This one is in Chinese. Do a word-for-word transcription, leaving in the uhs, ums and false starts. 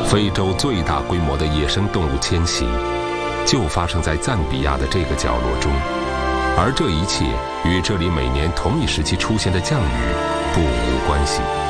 非洲最大规模的野生动物迁徙，就发生在赞比亚的这个角落中，而这一切与这里每年同一时期出现的降雨不无关系。